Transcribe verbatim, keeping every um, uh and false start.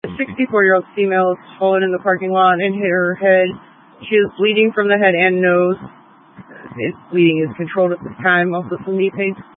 A sixty-four-year-old female has fallen in the parking lot and hit her head. She is bleeding from the head and nose. Bleeding is controlled at this time. Also, some knee pain.